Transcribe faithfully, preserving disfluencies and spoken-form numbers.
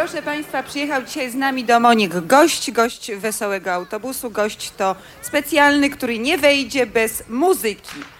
Proszę Państwa, przyjechał dzisiaj z nami do Monik gość, gość Wesołego Autobusu. Gość to specjalny, który nie wejdzie bez muzyki.